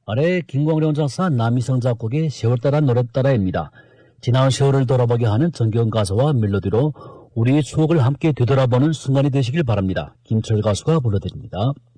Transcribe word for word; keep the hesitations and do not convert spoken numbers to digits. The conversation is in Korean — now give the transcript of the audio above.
아래 김광룡 작사, 남희성 작곡의 세월 따라 노래 따라입니다. 지난 세월을 돌아보게 하는 정겨운 가사와 멜로디로 우리의 추억을 함께 되돌아보는 순간이 되시길 바랍니다. 김철 가수가 불러드립니다.